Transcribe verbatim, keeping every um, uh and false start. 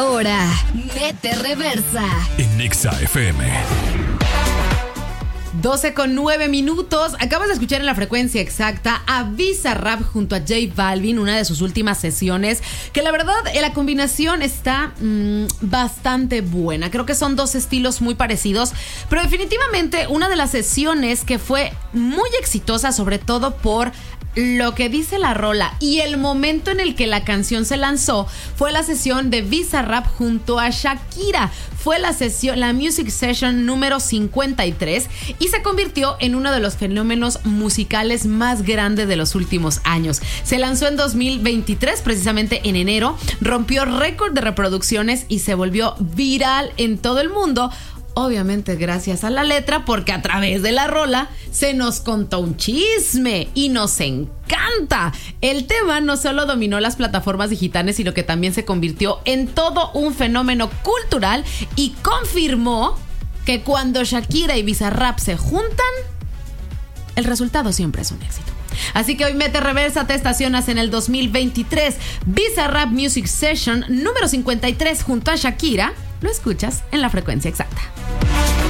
ahora, Mete Reversa en Exa F M. doce con nueve minutos. Acabas de escuchar en la frecuencia exacta a Bizarrap junto a J Balvin, una de sus últimas sesiones, que la verdad la combinación está mmm, bastante buena. Creo que son dos estilos muy parecidos, pero definitivamente una de las sesiones que fue muy exitosa, sobre todo por lo que dice la rola y el momento en el que la canción se lanzó, fue la sesión de Bizarrap junto a Shakira. Fue la sesión, la Music Session número cincuenta y tres, y se convirtió en uno de los fenómenos musicales más grandes de los últimos años. Se lanzó en dos mil veintitrés, precisamente en enero, rompió récord de reproducciones y se volvió viral en todo el mundo. Obviamente gracias a la letra, porque a través de la rola se nos contó un chisme y nos encanta. El tema no solo dominó las plataformas digitales, sino que también se convirtió en todo un fenómeno cultural y confirmó que cuando Shakira y Bizarrap se juntan, el resultado siempre es un éxito. Así que hoy Mete Reversa, te estacionas en el dos mil veintitrés. Bizarrap Music Session número cincuenta y tres junto a Shakira. Lo escuchas en la frecuencia exacta.